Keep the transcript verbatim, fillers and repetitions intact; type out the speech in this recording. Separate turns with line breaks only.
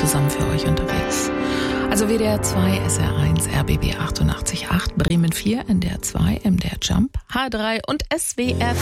zusammen für euch unterwegs. Also W D R zwei, S R eins, R B B achtundachtzig Komma acht, Bremen vier, N D R zwei, M D R Jump, H drei und S W R